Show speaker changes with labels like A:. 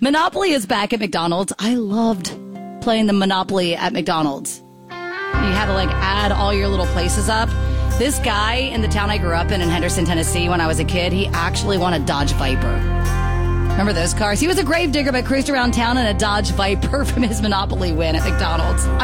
A: Monopoly is back at McDonald's. I loved playing the Monopoly at McDonald's. You had to add all your little places up. This guy in the town I grew up in Henderson, Tennessee, when I was a kid, he actually won a Dodge Viper. Remember those cars? He was a gravedigger but cruised around town in a Dodge Viper from his Monopoly win at McDonald's.